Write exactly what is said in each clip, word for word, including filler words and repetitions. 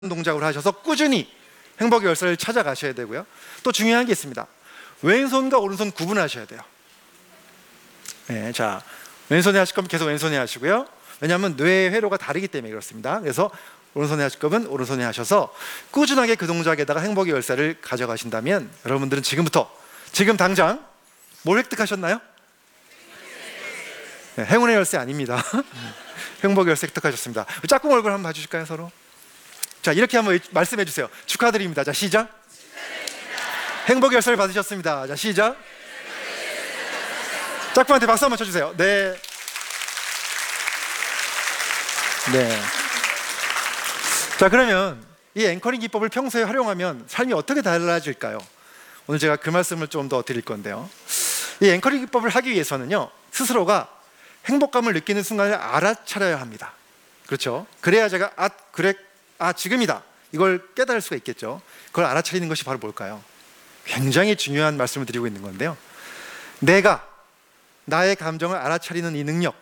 동작을 하셔서 꾸준히 행복의 열쇠를 찾아가셔야 되고요. 또 중요한 게 있습니다. 왼손과 오른손 구분하셔야 돼요. 네, 자, 왼손에 하실 거면 계속 왼손에 하시고요. 왜냐하면 뇌의 회로가 다르기 때문에 그렇습니다. 그래서 오른손에 하실 거면 오른손에 하셔서 꾸준하게 그 동작에다가 행복의 열쇠를 가져가신다면 여러분들은 지금부터, 지금 당장 뭘 획득하셨나요? 네, 행운의 열쇠 아닙니다. 행복의 열쇠 획득하셨습니다. 짝꿍 얼굴 한번 봐주실까요, 서로? 자, 이렇게 한번 말씀해 주세요. 축하드립니다. 자, 시작. 축하드립니다. 행복의 열쇠를 받으셨습니다. 자, 시작. 짝꿍한테 박수 한번 쳐주세요. 네. 네. 자, 그러면 이 앵커링 기법을 평소에 활용하면 삶이 어떻게 달라질까요? 오늘 제가 그 말씀을 좀 더 드릴 건데요. 이 앵커링 기법을 하기 위해서는요, 스스로가 행복감을 느끼는 순간을 알아차려야 합니다. 그렇죠? 그래야 제가 아, 그래, 아, 지금이다, 이걸 깨달을 수가 있겠죠. 그걸 알아차리는 것이 바로 뭘까요? 굉장히 중요한 말씀을 드리고 있는 건데요, 내가 나의 감정을 알아차리는 이 능력,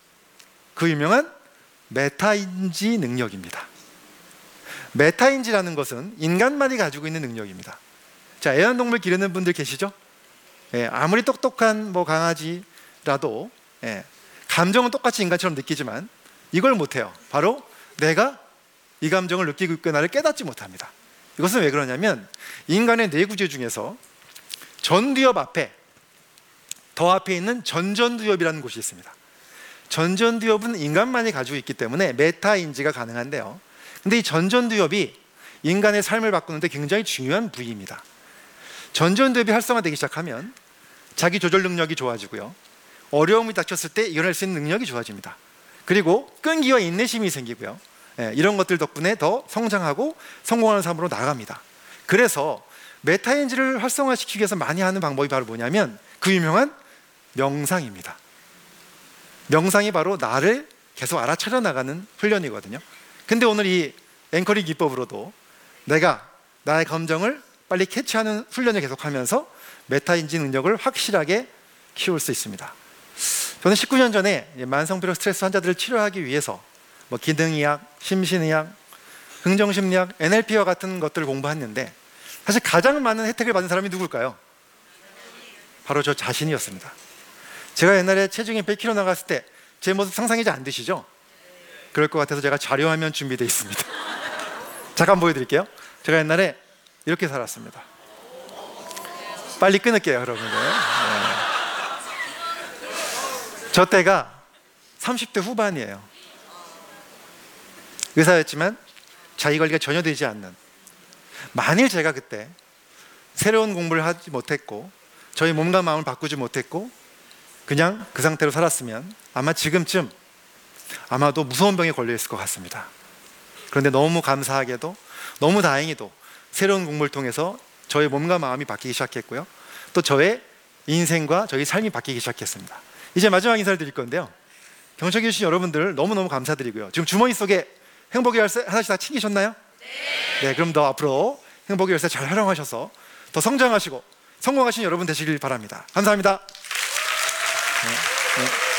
그 유명한 메타인지 능력입니다. 메타인지라는 것은 인간만이 가지고 있는 능력입니다. 자, 애완동물 기르는 분들 계시죠? 예, 아무리 똑똑한 뭐 강아지라도 예, 감정은 똑같이 인간처럼 느끼지만 이걸 못해요. 바로 내가 이 감정을 느끼고 있고 나를 깨닫지 못합니다. 이것은 왜 그러냐면 인간의 뇌구조 중에서 전두엽 앞에, 더 앞에 있는 전전두엽이라는 곳이 있습니다. 전전두엽은 인간만이 가지고 있기 때문에 메타인지가 가능한데요, 근데 이 전전두엽이 인간의 삶을 바꾸는데 굉장히 중요한 부위입니다. 전전두엽이 활성화되기 시작하면 자기 조절 능력이 좋아지고요, 어려움이 닥쳤을 때 이겨낼 수 있는 능력이 좋아집니다. 그리고 끈기와 인내심이 생기고요, 예, 이런 것들 덕분에 더 성장하고 성공하는 삶으로 나아갑니다. 그래서 메타인지를 활성화시키기 위해서 많이 하는 방법이 바로 뭐냐면 그 유명한 명상입니다. 명상이 바로 나를 계속 알아차려 나가는 훈련이거든요. 근데 오늘 이 앵커링 기법으로도 내가 나의 감정을 빨리 캐치하는 훈련을 계속하면서 메타인지 능력을 확실하게 키울 수 있습니다. 저는 십구 년 전에 만성피로 스트레스 환자들을 치료하기 위해서 뭐 기능의학, 심신의학, 긍정심리학, 엔엘피와 같은 것들을 공부했는데 사실 가장 많은 혜택을 받은 사람이 누굴까요? 바로 저 자신이었습니다. 제가 옛날에 체중이 백 킬로그램 나갔을 때 제 모습 상상이 잘 안 되시죠? 그럴 것 같아서 제가 자료화면 준비되어 있습니다. 잠깐 보여드릴게요. 제가 옛날에 이렇게 살았습니다. 빨리 끊을게요, 여러분들. 네. 저 때가 삼십 대 후반이에요. 의사였지만 자기관리가 전혀 되지 않는, 만일 제가 그때 새로운 공부를 하지 못했고 저희 몸과 마음을 바꾸지 못했고 그냥 그 상태로 살았으면 아마 지금쯤 아마도 무서운 병에 걸려 있을 것 같습니다. 그런데 너무 감사하게도, 너무 다행히도 새로운 공부를 통해서 저의 몸과 마음이 바뀌기 시작했고요, 또 저의 인생과 저희 삶이 바뀌기 시작했습니다. 이제 마지막 인사를 드릴 건데요, 경청해 주신 여러분들 너무너무 감사드리고요. 지금 주머니 속에 행복의 열쇠 하나씩 다 챙기셨나요? 네. 네, 그럼 더 앞으로 행복의 열쇠 잘 활용하셔서 더 성장하시고 성공하신 여러분 되시길 바랍니다. 감사합니다. 네, 네.